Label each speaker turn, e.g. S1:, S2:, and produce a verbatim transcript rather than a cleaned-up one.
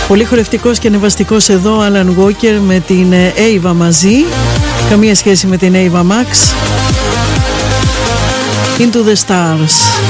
S1: Πολύ χορευτικός και ανεβαστικός εδώ Alan Walker με την Ava μαζί. Καμία σχέση με την Ava Max. Into the Stars.